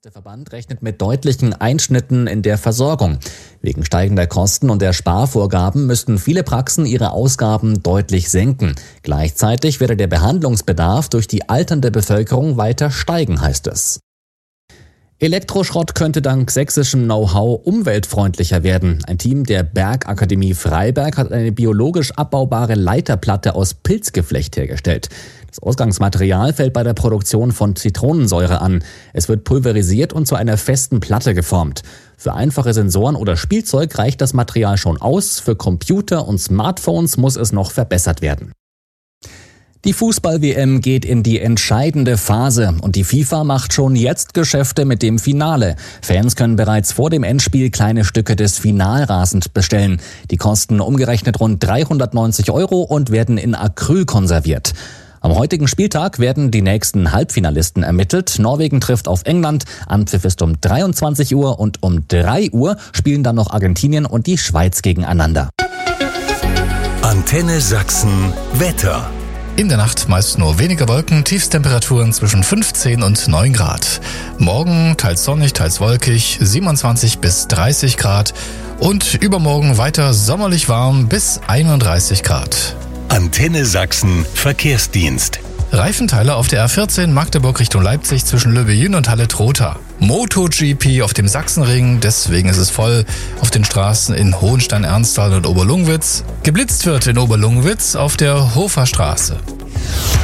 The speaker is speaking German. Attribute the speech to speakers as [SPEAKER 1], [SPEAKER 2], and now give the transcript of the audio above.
[SPEAKER 1] Der Verband rechnet mit deutlichen Einschnitten in der Versorgung. Wegen steigender Kosten und der Sparvorgaben müssten viele Praxen ihre Ausgaben deutlich senken. Gleichzeitig werde der Behandlungsbedarf durch die alternde Bevölkerung weiter steigen, heißt es. Elektroschrott könnte dank sächsischem Know-how umweltfreundlicher werden. Ein Team der Bergakademie Freiberg hat eine biologisch abbaubare Leiterplatte aus Pilzgeflecht hergestellt. Das Ausgangsmaterial fällt bei der Produktion von Zitronensäure an. Es wird pulverisiert und zu einer festen Platte geformt. Für einfache Sensoren oder Spielzeug reicht das Material schon aus. Für Computer und Smartphones muss es noch verbessert werden. Die Fußball-WM geht in die entscheidende Phase und die FIFA macht schon jetzt Geschäfte mit dem Finale. Fans können bereits vor dem Endspiel kleine Stücke des Finalrasens bestellen. Die kosten umgerechnet rund 390 € und werden in Acryl konserviert. Am heutigen Spieltag werden die nächsten Halbfinalisten ermittelt. Norwegen trifft auf England. Anpfiff ist um 23 Uhr und um 3 Uhr spielen dann noch Argentinien und die Schweiz gegeneinander.
[SPEAKER 2] Antenne Sachsen Wetter.
[SPEAKER 3] In der Nacht meist nur wenige Wolken, Tiefstemperaturen zwischen 15 und 9 Grad. Morgen teils sonnig, teils wolkig, 27 bis 30 Grad. Und übermorgen weiter sommerlich warm bis 31 Grad.
[SPEAKER 2] Antenne Sachsen Verkehrsdienst.
[SPEAKER 3] Reifenteile auf der A14 Magdeburg Richtung Leipzig zwischen Löbejün und Halle-Trotha. MotoGP auf dem Sachsenring, deswegen ist es voll auf den Straßen in Hohenstein-Ernsthal und Oberlungwitz. Geblitzt wird in Oberlungwitz auf der Hofer Straße.